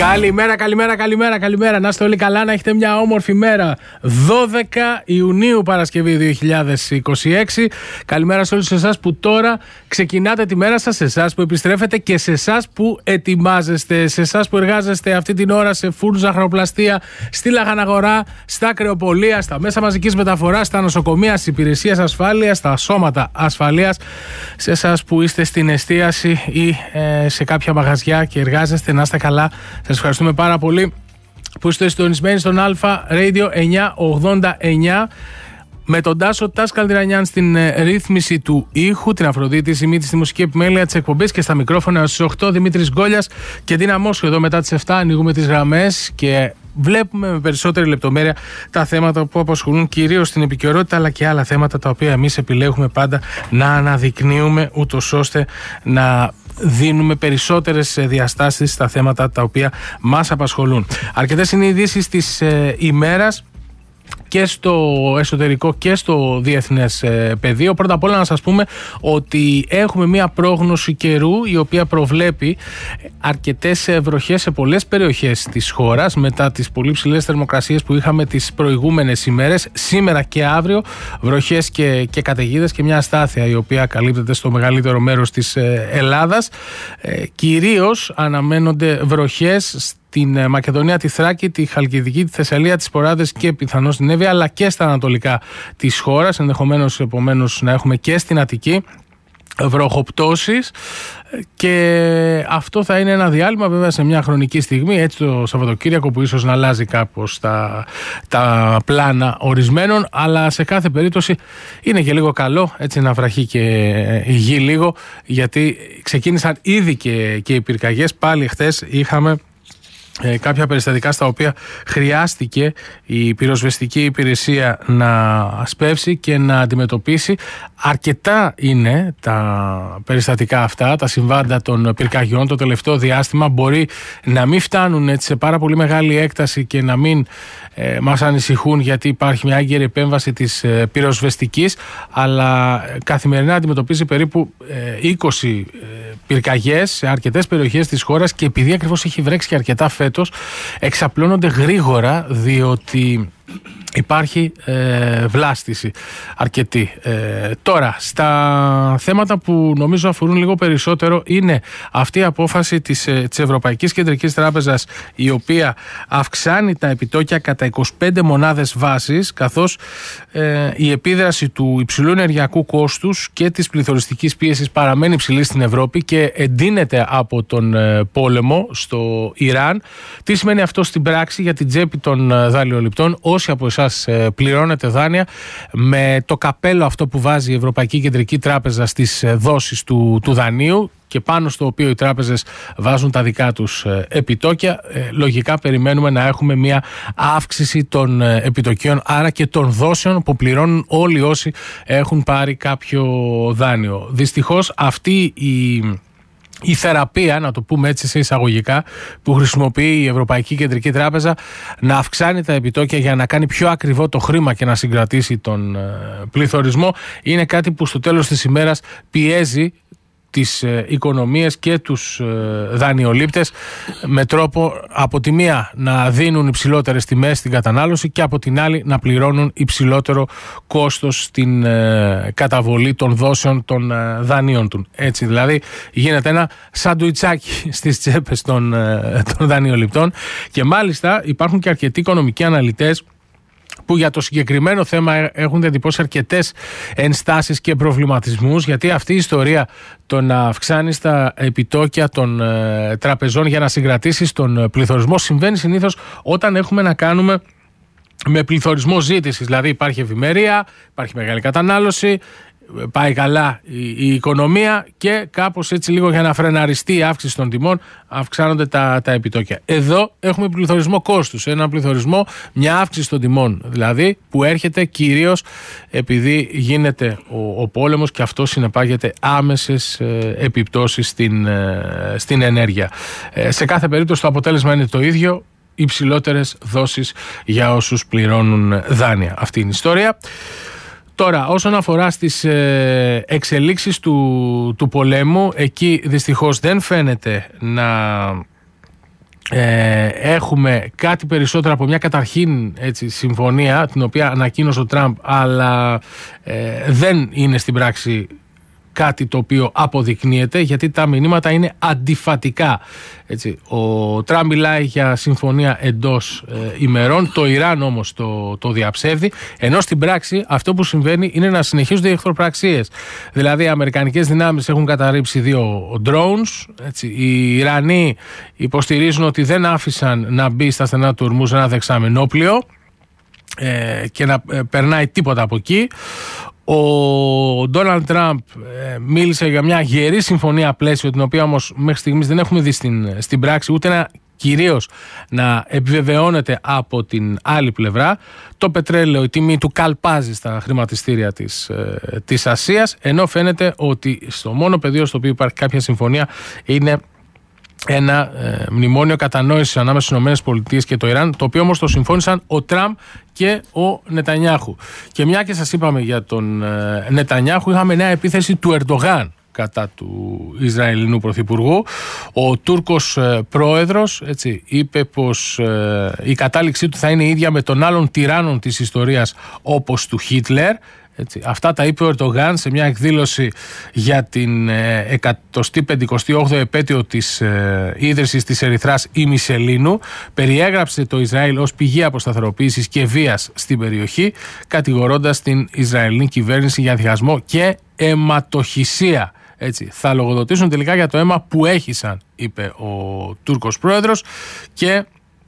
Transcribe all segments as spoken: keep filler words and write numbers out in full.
Καλημέρα, καλημέρα, καλημέρα, καλημέρα. Να είστε όλοι καλά, να έχετε μια όμορφη μέρα. δώδεκα Ιουνίου, Παρασκευή δύο χιλιάδες είκοσι έξι. Καλημέρα σε όλους εσάς που τώρα ξεκινάτε τη μέρα σας, σε εσάς που επιστρέφετε και σε εσάς που ετοιμάζεστε, σε εσάς που εργάζεστε αυτή την ώρα σε φούρνους, ζαχαροπλαστεία, στη λαχαναγορά, στα κρεοπολία, στα μέσα μαζικής μεταφοράς, στα νοσοκομεία, στις υπηρεσίες ασφάλειας, στα σώματα ασφαλείας, σε εσάς που είστε στην εστίαση ή ε, σε κάποια μαγαζιά και εργάζεστε, να είστε καλά. Σας ευχαριστούμε πάρα πολύ που είστε συντονισμένοι στον Αλφα Radio εννιακόσια ογδόντα εννιά με τον Τάσο Τας Καλδυρανιάν στην ε, ρύθμιση του ήχου, την Αφροδίτη Σιμίτη στη μουσική επιμέλεια της εκπομπής και στα μικρόφωνα στις οκτώ Δημήτρης Γκόλιας και Τίνα Μόσχου. Εδώ μετά τις επτά ανοίγουμε τις γραμμές και βλέπουμε με περισσότερη λεπτομέρεια τα θέματα που απασχολούν κυρίως την επικαιρότητα, αλλά και άλλα θέματα τα οποία εμείς επιλέγουμε πάντα να αναδεικνύουμε, ούτως ώστε να δίνουμε περισσότερες διαστάσεις στα θέματα τα οποία μας απασχολούν. Αρκετές είναι οι ειδήσεις της ε, ημέρας και στο εσωτερικό και στο διεθνές ε, πεδίο. Πρώτα απ' όλα να σας πούμε ότι έχουμε μία πρόγνωση καιρού η οποία προβλέπει αρκετές βροχές σε πολλές περιοχές της χώρας μετά τις πολύ ψηλές θερμοκρασίες που είχαμε τις προηγούμενες ημέρες. Σήμερα και αύριο βροχές και, και καταιγίδες και μια αστάθεια η οποία καλύπτεται στο μεγαλύτερο μέρος της ε, Ελλάδας. Ε, κυρίως αναμένονται βροχές την Μακεδονία, τη Θράκη, τη Χαλκιδική, τη Θεσσαλία, τις Ποράδες και πιθανώς την Εύβοια, αλλά και στα ανατολικά της χώρας. Ενδεχομένως, επομένως, να έχουμε και στην Αττική βροχοπτώσεις, και αυτό θα είναι ένα διάλειμμα βέβαια σε μια χρονική στιγμή, έτσι το Σαββατοκύριακο, που ίσως να αλλάζει κάπως τα, τα πλάνα ορισμένων, αλλά σε κάθε περίπτωση είναι και λίγο καλό έτσι να βραχεί και η γη λίγο, γιατί ξεκίνησαν ήδη και, και οι πυρκαγιές. Πάλι χθες είχαμε Ε, κάποια περιστατικά στα οποία χρειάστηκε η πυροσβεστική υπηρεσία να ασπεύσει και να αντιμετωπίσει. Αρκετά είναι τα περιστατικά αυτά, τα συμβάντα των πυρκαγιών το τελευταίο διάστημα. Μπορεί να μην φτάνουν έτσι σε πάρα πολύ μεγάλη έκταση και να μην ε, μας ανησυχούν, γιατί υπάρχει μια έγκαιρη επέμβαση της ε, πυροσβεστικής, αλλά καθημερινά αντιμετωπίζει περίπου ε, είκοσι ε, πυρκαγιές σε αρκετές περιοχές της χώρας, και επειδή ακριβώς έχει βρέξει και αρκετά φέτος, εξαπλώνονται γρήγορα, διότι υπάρχει ε, βλάστηση αρκετή. Ε, τώρα, στα θέματα που νομίζω αφορούν λίγο περισσότερο είναι αυτή η απόφαση της, της Ευρωπαϊκής Κεντρικής Τράπεζας, η οποία αυξάνει τα επιτόκια κατά είκοσι πέντε μονάδες βάσης, καθώς ε, η επίδραση του υψηλού ενεργειακού κόστους και της πληθωριστικής πίεσης παραμένει υψηλή στην Ευρώπη και εντείνεται από τον ε, πόλεμο στο Ιράν. Τι σημαίνει αυτό στην πράξη για την τσέπη των ε, δανειοληπτών? Όσοι από εσάς ε, πληρώνετε δάνεια, με το καπέλο αυτό που βάζει η Ευρωπαϊκή Κεντρική Τράπεζα στις ε, δόσεις του, του δανείου, και πάνω στο οποίο οι τράπεζες βάζουν τα δικά τους ε, επιτόκια, ε, λογικά περιμένουμε να έχουμε μια αύξηση των ε, επιτοκίων, άρα και των δόσεων που πληρώνουν όλοι όσοι έχουν πάρει κάποιο δάνειο. Δυστυχώς αυτή η Η θεραπεία, να το πούμε έτσι σε εισαγωγικά, που χρησιμοποιεί η Ευρωπαϊκή Κεντρική Τράπεζα, να αυξάνει τα επιτόκια για να κάνει πιο ακριβό το χρήμα και να συγκρατήσει τον πληθωρισμό, είναι κάτι που στο τέλος της ημέρας πιέζει τις οικονομίες και τους δανειολήπτες με τρόπο από τη μία να δίνουν υψηλότερες τιμές στην κατανάλωση και από την άλλη να πληρώνουν υψηλότερο κόστος στην καταβολή των δόσεων των δανείων του. Έτσι δηλαδή γίνεται ένα σαντουιτσάκι στις τσέπες των, των δανειοληπτών, και μάλιστα υπάρχουν και αρκετοί οικονομικοί αναλυτές που για το συγκεκριμένο θέμα έχουν διατυπώσει αρκετές ενστάσεις και προβληματισμούς, γιατί αυτή η ιστορία το να αυξάνεις τα επιτόκια των ε, τραπεζών για να συγκρατήσεις τον πληθωρισμό συμβαίνει συνήθως όταν έχουμε να κάνουμε με πληθωρισμό ζήτησης. Δηλαδή υπάρχει ευημερία, υπάρχει μεγάλη κατανάλωση, πάει καλά η, η οικονομία και κάπως έτσι λίγο για να φρεναριστεί η αύξηση των τιμών αυξάνονται τα, τα επιτόκια. Εδώ έχουμε πληθωρισμό κόστους, ένα πληθωρισμό, μια αύξηση των τιμών δηλαδή, που έρχεται κυρίως επειδή γίνεται ο, ο πόλεμος, και αυτό συνεπάγεται άμεσες ε, επιπτώσεις στην, ε, στην ενέργεια. Ε, σε κάθε περίπτωση το αποτέλεσμα είναι το ίδιο, υψηλότερες δόσεις για όσους πληρώνουν δάνεια. Αυτή είναι η ιστορία. Τώρα, όσον αφορά στις ε, εξελίξεις του, του πολέμου, εκεί δυστυχώς δεν φαίνεται να Ε, έχουμε κάτι περισσότερο από μια καταρχήν έτσι, συμφωνία, την οποία ανακοίνωσε ο Τραμπ, αλλά ε, δεν είναι στην πράξη κάτι το οποίο αποδεικνύεται, γιατί τα μηνύματα είναι αντιφατικά. Έτσι, ο Τραμπ μιλάει για συμφωνία εντός ε, ημερών, το Ιράν όμως το, το διαψεύδει, ενώ στην πράξη αυτό που συμβαίνει είναι να συνεχίζονται οι εχθροπραξίες. Δηλαδή οι αμερικανικές δυνάμεις έχουν καταρρίψει δύο drones, έτσι, οι Ιρανοί υποστηρίζουν ότι δεν άφησαν να μπει στα στενά του Ορμούζ ένα δεξαμενόπλιο ε, και να ε, περνάει τίποτα από εκεί. Ο Ντόναλντ Τραμπ ε, μίλησε για μια γερή συμφωνία πλαίσιο, την οποία όμως μέχρι στιγμής δεν έχουμε δει στην, στην πράξη, ούτε να, κυρίως να επιβεβαιώνεται από την άλλη πλευρά. Το πετρέλαιο, η τιμή του καλπάζει στα χρηματιστήρια της, ε, της Ασίας, ενώ φαίνεται ότι στο μόνο πεδίο στο οποίο υπάρχει κάποια συμφωνία είναι ένα ε, μνημόνιο κατανόησης ανάμεσα στις ΗΠΑ και το Ιράν, το οποίο όμως το συμφώνησαν ο Τραμπ και ο Νετανιάχου. Και μια και σας είπαμε για τον ε, Νετανιάχου, είχαμε νέα επίθεση του Ερντογάν κατά του Ισραηλινού Πρωθυπουργού. Ο Τούρκος ε, πρόεδρος έτσι, είπε πως ε, η κατάληξή του θα είναι ίδια με των άλλων τυράννων της ιστορίας, όπως του Χίτλερ. Έτσι, αυτά τα είπε ο Ερντογάν σε μια εκδήλωση για την ε, εκατοστή πενηκοστή όγδοη επέτειο της ε, ίδρυσης της Ερυθράς ημισελήνου. Περιέγραψε το Ισραήλ ως πηγή αποσταθεροποίησης και βίας στην περιοχή, κατηγορώντας την Ισραηλινή κυβέρνηση για διχασμό και αιματοχυσία. Έτσι, θα λογοδοτήσουν τελικά για το αίμα που έχησαν, είπε ο Τούρκος πρόεδρος, και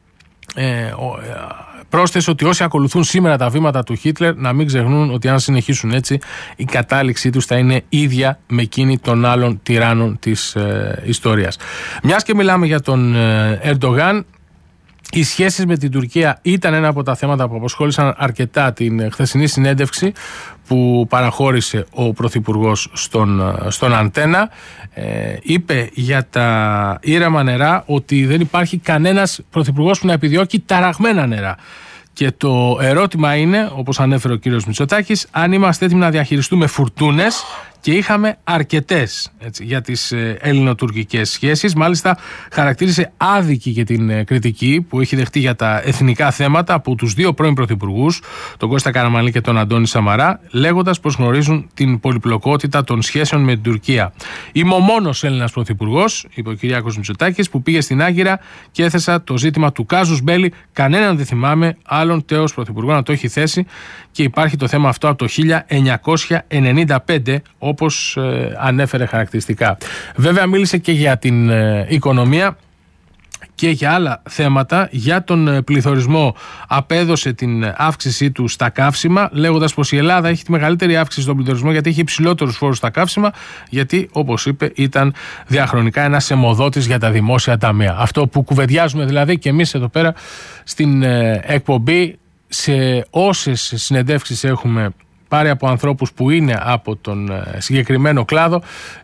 ε, ο, ε, πρόσθεσε ότι όσοι ακολουθούν σήμερα τα βήματα του Χίτλερ να μην ξεχνούν ότι αν συνεχίσουν έτσι η κατάληξή τους θα είναι ίδια με εκείνη των άλλων τυράννων της ε, ιστορίας. Μιας και μιλάμε για τον ε, Ερντογάν, οι σχέσεις με την Τουρκία ήταν ένα από τα θέματα που απασχόλησαν αρκετά την χθεσινή συνέντευξη που παραχώρησε ο Πρωθυπουργός στον, στον Αντένα. Ε, είπε για τα ήρεμα νερά ότι δεν υπάρχει κανένας πρωθυπουργός που να επιδιώκει ταραγμένα νερά. Και το ερώτημα είναι, όπως ανέφερε ο κύριος Μητσοτάκης, αν είμαστε έτοιμοι να διαχειριστούμε φουρτούνες, και είχαμε αρκετές έτσι, για τις ε, ελληνοτουρκικές σχέσεις. Μάλιστα χαρακτήρισε άδικη και την ε, κριτική που έχει δεχτεί για τα εθνικά θέματα από τους δύο πρώην πρωθυπουργούς, τον Κώστα Καραμανλή και τον Αντώνη Σαμαρά, λέγοντας πως γνωρίζουν την πολυπλοκότητα των σχέσεων με την Τουρκία. Είμαι ο μόνος Έλληνας πρωθυπουργός, είπε ο Κυριάκος Μητσοτάκης, που πήγε στην Άγκυρα και έθεσα το ζήτημα του κάζους μπέλι. Κανέναν δεν θυμάμαι άλλον τέος πρωθυπουργό να το έχει θέσει, και υπάρχει το θέμα αυτό από το χίλια εννιακόσια ενενήντα πέντε, όπως ε, ανέφερε χαρακτηριστικά. Βέβαια μίλησε και για την ε, οικονομία και για άλλα θέματα. Για τον ε, πληθωρισμό απέδωσε την αύξησή του στα καύσιμα, λέγοντας πως η Ελλάδα έχει τη μεγαλύτερη αύξηση στον πληθωρισμό γιατί έχει υψηλότερους φόρους στα καύσιμα, γιατί όπως είπε ήταν διαχρονικά ένας αιμοδότης για τα δημόσια ταμεία. Αυτό που κουβεντιάζουμε δηλαδή και εμείς εδώ πέρα στην ε, εκπομπή, σε όσες συνεντεύξεις έχουμε πάρει από ανθρώπους που είναι από τον συγκεκριμένο κλάδο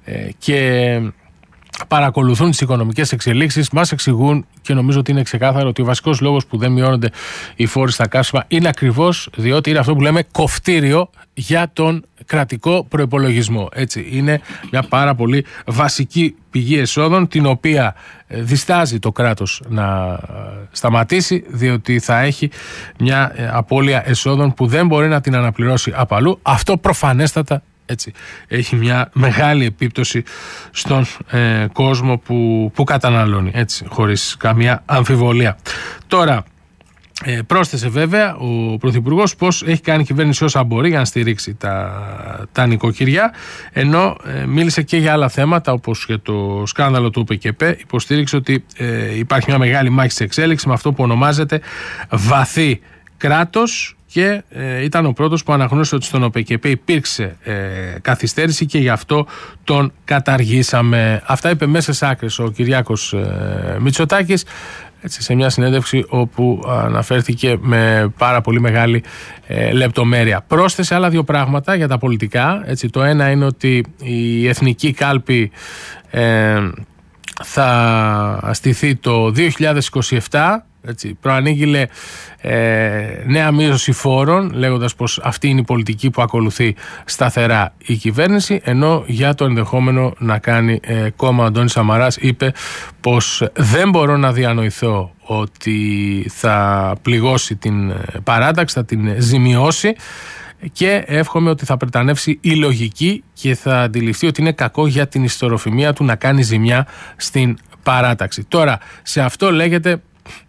και παρακολουθούν τις οικονομικές εξελίξεις, μας εξηγούν, και νομίζω ότι είναι ξεκάθαρο, ότι ο βασικός λόγος που δεν μειώνονται οι φόροι στα καύσιμα είναι ακριβώς διότι είναι αυτό που λέμε κοφτήριο για τον κρατικό προϋπολογισμό. Έτσι, είναι μια πάρα πολύ βασική πηγή εσόδων, την οποία διστάζει το κράτος να σταματήσει, διότι θα έχει μια απώλεια εσόδων που δεν μπορεί να την αναπληρώσει απ' αλλού. Αυτό προφανέστατα έτσι, έχει μια μεγάλη επίπτωση στον ε, κόσμο που, που καταναλώνει, έτσι, χωρίς καμία αμφιβολία. Τώρα, ε, πρόσθεσε βέβαια ο Πρωθυπουργός πως έχει κάνει κυβέρνηση όσα μπορεί για να στηρίξει τα, τα νοικοκυριά, ενώ ε, μίλησε και για άλλα θέματα, όπως για το σκάνδαλο του ΟΠΕΚΕΠ. Υποστήριξε ότι ε, υπάρχει μια μεγάλη μάχη σε εξέλιξη με αυτό που ονομάζεται βαθύ κράτος, και ε, ήταν ο πρώτος που αναγνώρισε ότι στον ΟΠΕΚΕΠ υπήρξε ε, καθυστέρηση και γι' αυτό τον καταργήσαμε. Αυτά είπε μέσα σε άκρες ο Κυριάκος ε, Μητσοτάκης, έτσι, σε μια συνέντευξη όπου αναφέρθηκε με πάρα πολύ μεγάλη ε, λεπτομέρεια. Πρόσθεσε άλλα δύο πράγματα για τα πολιτικά. Έτσι, το ένα είναι ότι η εθνική κάλπη ε, θα στηθεί το δύο χιλιάδες είκοσι επτά Έτσι, προανήγγειλε ε, νέα μείωση φόρων, λέγοντας πως αυτή είναι η πολιτική που ακολουθεί σταθερά η κυβέρνηση, ενώ για το ενδεχόμενο να κάνει ε, κόμμα ο Αντώνης Σαμαράς είπε πως δεν μπορώ να διανοηθώ ότι θα πληγώσει την παράταξη, θα την ζημιώσει, και εύχομαι ότι θα πρετανεύσει η λογική και θα αντιληφθεί ότι είναι κακό για την ιστεροφημία του να κάνει ζημιά στην παράταξη. Τώρα, σε αυτό λέγεται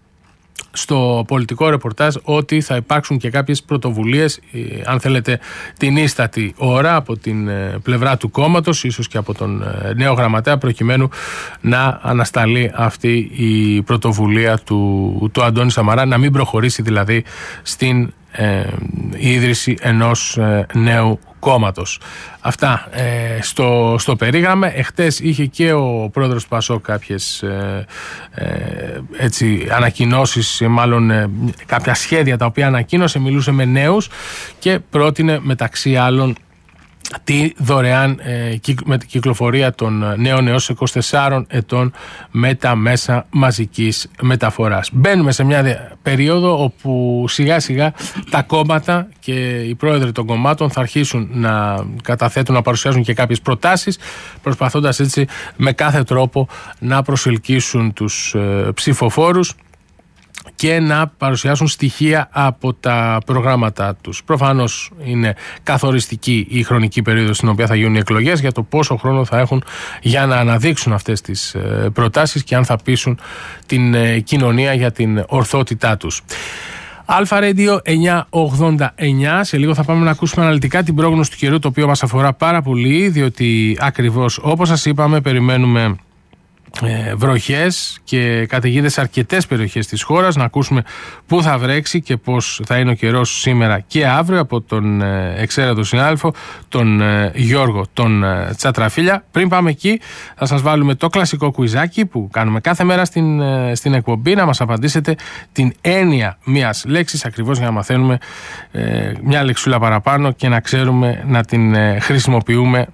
στο πολιτικό ρεπορτάζ ότι θα υπάρξουν και κάποιες πρωτοβουλίες, αν θέλετε την ίστατη ώρα, από την πλευρά του κόμματος, ίσως και από τον νέο γραμματέα, προκειμένου να ανασταλεί αυτή η πρωτοβουλία του, του Αντώνη Σαμαρά, να μην προχωρήσει δηλαδή στην ε, ίδρυση ενός ε, νέου κόμματος. Αυτά ε, στο, στο περίγραμμα. Εχθές είχε και ο πρόεδρος του ΠΑΣΟΚ κάποιες ε, ε, έτσι, ανακοινώσεις, μάλλον ε, κάποια σχέδια τα οποία ανακοίνωσε, μιλούσε με νέους και πρότεινε μεταξύ άλλων τη δωρεάν ε, με την κυκλοφορία των νέων έως είκοσι τεσσάρων ετών με τα μέσα μαζικής μεταφοράς. Μπαίνουμε σε μια περίοδο όπου σιγά σιγά τα κόμματα και οι πρόεδροι των κομμάτων θα αρχίσουν να καταθέτουν, να παρουσιάζουν και κάποιες προτάσεις, προσπαθώντας έτσι με κάθε τρόπο να προσελκύσουν τους ε, ψηφοφόρους και να παρουσιάσουν στοιχεία από τα προγράμματα τους. Προφανώς είναι καθοριστική η χρονική περίοδος στην οποία θα γίνουν οι εκλογές, για το πόσο χρόνο θα έχουν για να αναδείξουν αυτές τις προτάσεις και αν θα πείσουν την κοινωνία για την ορθότητά τους. Αλφα Radio εννιακόσια ογδόντα εννιά. Σε λίγο θα πάμε να ακούσουμε αναλυτικά την πρόγνωση του καιρού, το οποίο μας αφορά πάρα πολύ, διότι ακριβώς όπως σας είπαμε περιμένουμε Ε, βροχές και καταιγίδες σε αρκετές περιοχές της χώρας. Να ακούσουμε πού θα βρέξει και πώς θα είναι ο καιρός σήμερα και αύριο από τον ε, εξαίρετο συνάδελφο, τον ε, Γιώργο τον ε, Τσατραφίλια. Πριν πάμε εκεί, θα σας βάλουμε το κλασικό κουιζάκι που κάνουμε κάθε μέρα στην, ε, στην εκπομπή, να μας απαντήσετε την έννοια μιας λέξης, ακριβώς για να μαθαίνουμε ε, μια λεξούλα παραπάνω και να ξέρουμε να την ε, χρησιμοποιούμε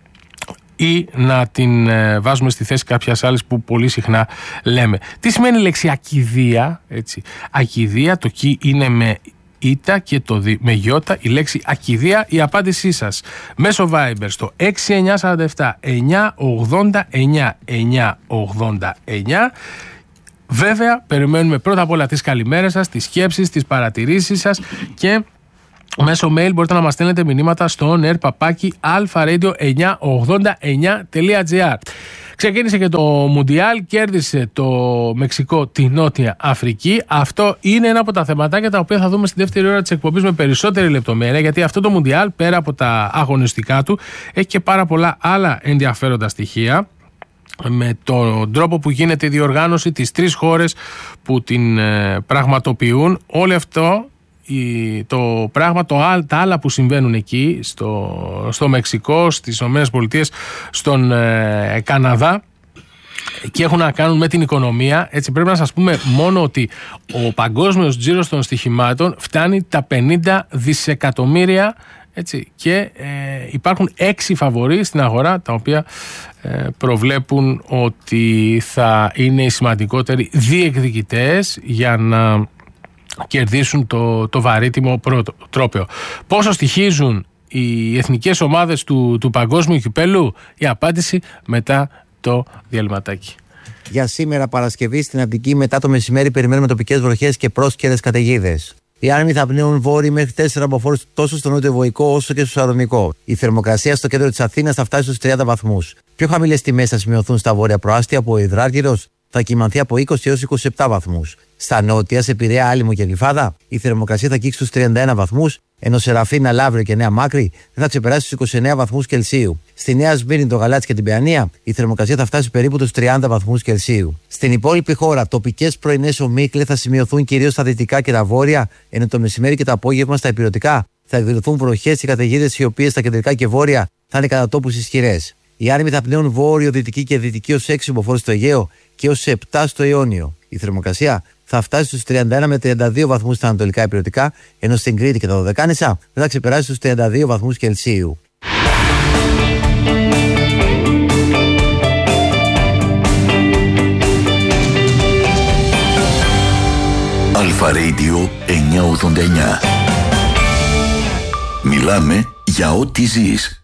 ή να την ε, βάζουμε στη θέση κάποιας άλλης που πολύ συχνά λέμε. Τι σημαίνει η λέξη ακηδεία, έτσι. Ακηδεία, το κι είναι με ήτα και το δι με γιώτα, η λέξη ακηδεία. Η απάντησή σας μέσω Viber στο έξι εννιά τέσσερα επτά εννιακόσια ογδόντα εννιά εννιακόσια ογδόντα εννιά. Βέβαια, περιμένουμε πρώτα απ' όλα τις καλημέρες σας, τις σκέψεις, τις παρατηρήσεις σας και μέσω mail μπορείτε να μας στέλνετε μηνύματα στο on air παπάκι alfaradio εννιακόσια ογδόντα εννιά τελεία τζι άρ. Ξεκίνησε και το Μουντιάλ, κέρδισε το Μεξικό τη Νότια Αφρική. Αυτό είναι ένα από τα θεματάκια τα οποία θα δούμε στη δεύτερη ώρα της εκπομπής με περισσότερη λεπτομέρεια, γιατί αυτό το Μουντιάλ, πέρα από τα αγωνιστικά του, έχει και πάρα πολλά άλλα ενδιαφέροντα στοιχεία, με τον τρόπο που γίνεται η διοργάνωση, τις τρεις χώρες που την ε, πραγματοποιούν. Όλο αυτό το πράγμα, το, τα άλλα που συμβαίνουν εκεί στο, στο Μεξικό, στις ΗΠΑ, στον ε, Καναδά, και έχουν να κάνουν με την οικονομία. Έτσι, πρέπει να σας πούμε μόνο ότι ο παγκόσμιος τζίρος των στοιχημάτων φτάνει τα πενήντα δισεκατομμύρια, έτσι, και ε, υπάρχουν έξι φαβορί στην αγορά, τα οποία ε, προβλέπουν ότι θα είναι οι σημαντικότεροι διεκδικητές για να κερδίσουν το, το βαρύτιμο τρόπαιο. Πόσο στοιχίζουν οι εθνικές ομάδες του, του παγκόσμιου κυπέλου? Η απάντηση μετά το διαλυματάκι. Για σήμερα Παρασκευή στην Αττική μετά το μεσημέρι περιμένουμε τοπικές βροχές και πρόσκαιρες καταιγίδες. Οι άνεμοι θα πνέουν βόρειοι μέχρι τέσσερα αποφόρους τόσο στο νότιο-βορεικό όσο και στο Σαλονικό. Η θερμοκρασία στο κέντρο της Αθήνας θα φτάσει στους τριάντα βαθμούς. Πιο χαμηλές τιμές θα σημειωθούν στα βόρεια προάστια, που ο Υδράργυρος θα κυμανθεί από είκοσι έως είκοσι επτά βαθμούς. Στα νότια, σε Πειραιά, Άλυμο και Γλυφάδα, η θερμοκρασία θα αγγίξει στους τριάντα ένα βαθμούς, ενώ σε Ραφίνα, Λαύριο και Νέα Μάκρη δεν θα ξεπεράσει στους είκοσι εννέα βαθμούς Κελσίου. Στη Νέα Σμύρνη, το Γαλάτσι και την Παιανία, η θερμοκρασία θα φτάσει περίπου τους τριάντα βαθμούς Κελσίου. Στην υπόλοιπη χώρα, τοπικές πρωινές ομίχλες θα σημειωθούν κυρίως στα δυτικά και τα βόρεια, ενώ το μεσημέρι και το απόγευμα στα ηπειρωτικά θα εκδηλωθούν βροχές και καταιγίδες, οι οποίες στα κεντρικά και βόρεια θα είναι κατά τόπους ισχυρές. Οι άνεμοι θα πνέουν βόρειο, δυτική και δυτική ως έξι μποφόρ στο Αιγαίο και ως επτά στο Ιόνιο. Η θερμοκρασία θα φτάσει στους τριάντα ένα με τριάντα δύο βαθμούς στα ανατολικά ηπειρωτικά, ενώ στην Κρήτη και τα Δωδεκάνησα δεν θα ξεπεράσει στους τριάντα δύο βαθμούς Κελσίου. εννιακόσια ογδόντα εννιά. Μιλάμε για ό,τι ζεις.